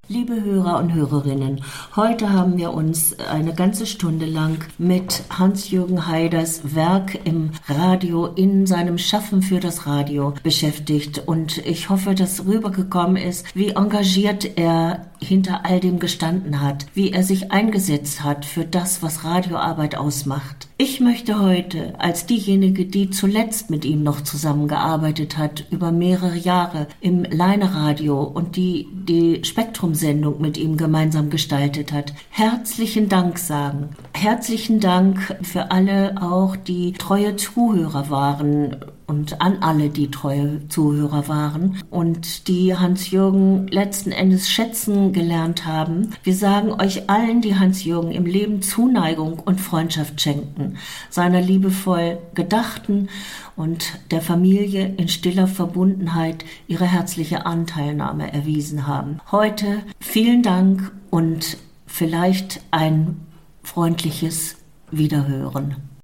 Liebe Hörer und Hörerinnen, heute haben wir uns eine ganze Stunde lang mit Hans-Jürgen Haiders Werk im Radio, in seinem Schaffen für das Radio beschäftigt. Und ich hoffe, dass rübergekommen ist, wie engagiert er hinter all dem gestanden hat, wie er sich eingesetzt hat für das, was Radioarbeit ausmacht. Ich möchte heute als diejenige, die zuletzt mit ihm noch zusammengearbeitet hat, über mehrere Jahre im Leine-Radio und die Spektrum-Sendung mit ihm gemeinsam gestaltet hat, herzlichen Dank sagen. Herzlichen Dank für alle auch, die treue Zuhörer waren und an alle, die treue Zuhörer waren und die Hans-Jürgen letzten Endes schätzen gelernt haben. Wir sagen euch allen, die Hans-Jürgen im Leben Zuneigung und Freundschaft schenkten, seiner liebevoll gedachten und der Familie in stiller Verbundenheit ihre herzliche Anteilnahme erwiesen haben. Heute vielen Dank und vielleicht ein freundliches Wiederhören.